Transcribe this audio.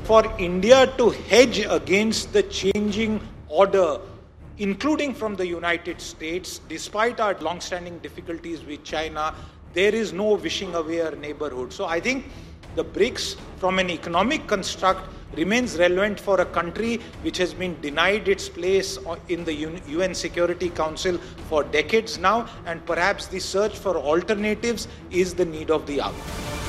for India to hedge against the changing order, including from the United States, despite our long-standing difficulties with China, there is no wishing away our neighborhood. So I think the BRICS, from an economic construct, remains relevant for a country which has been denied its place in the UN Security Council for decades now, and perhaps the search for alternatives is the need of the hour.